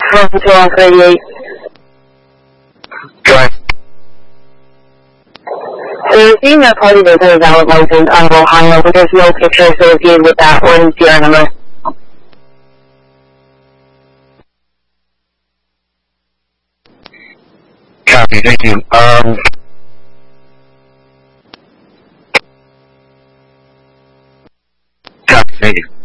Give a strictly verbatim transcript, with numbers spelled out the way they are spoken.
to one thirty-eight. Go ahead. So we're seeing a party visit a valid license on Ohio, but there's no picture associated with that or C R number. Copy, thank you. Um, copy, thank you.